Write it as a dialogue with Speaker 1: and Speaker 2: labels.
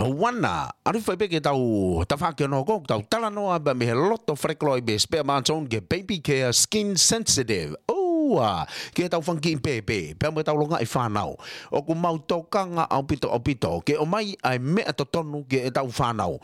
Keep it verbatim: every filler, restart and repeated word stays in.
Speaker 1: Wana, ari fai pe ke tau tawhake no ko tau tala noa ba me he loto frekloi be spare manton ke baby care skin sensitive. Oh, ke tau funky pepe, pe mo tau longa i whanau. O ku mau tokanga au pito au pito, ke o mai ai mea to tonu ke e tau whanau.